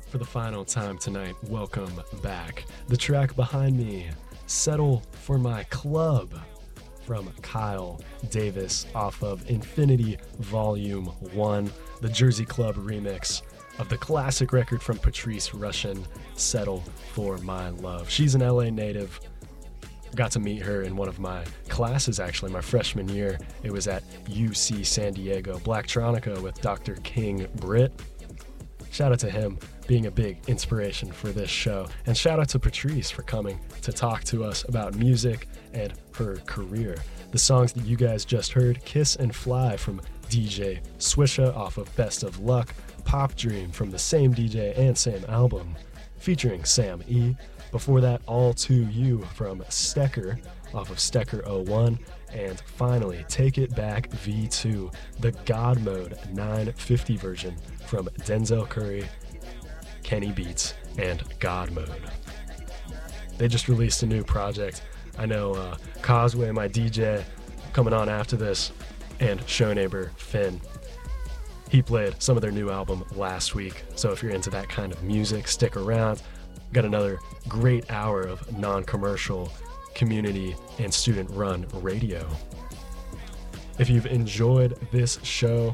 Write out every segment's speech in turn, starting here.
For the final time tonight, welcome back. The track behind me, Settle for My Club, from Kyle Davis off of Infinity Volume 1, the Jersey Club remix of the classic record from Patrice Rushen, Settle for My Love. She's an LA native. Got to meet her in one of my classes, actually, my freshman year. It was at UC San Diego, Blacktronica with Dr. King Britt. Shout out to him being a big inspiration for this show. And shout out to Patrice for coming to talk to us about music and her career. The songs that you guys just heard, Kiss and Fly from DJ Swisha off of Best of Luck, Pop Dream from the same DJ and same album, featuring Sam E. Before that, All To You from Stecker off of Stecker 01. And finally, Take It Back V2, the God Mode 950 version from Denzel Curry, Kenny Beats, and God Mode. They just released a new project. I know Causeway, my DJ, coming on after this, and show neighbor Finn. He played some of their new album last week, so if you're into that kind of music, stick around. Got another great hour of non-commercial, community, and student-run radio. If you've enjoyed this show,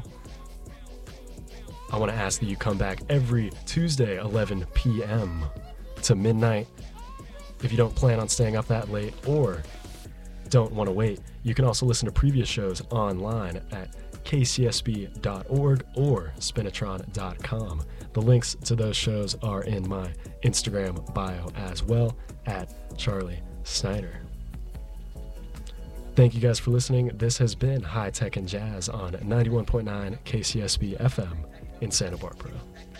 I want to ask that you come back every Tuesday, 11 p.m. to midnight. If you don't plan on staying up that late or don't want to wait, you can also listen to previous shows online at kcsb.org or spinatron.com. The links to those shows are in my Instagram bio as well, at Charlie Snyder. Thank you guys for listening. This has been High Tech and Jazz on 91.9 KCSB FM in Santa Barbara.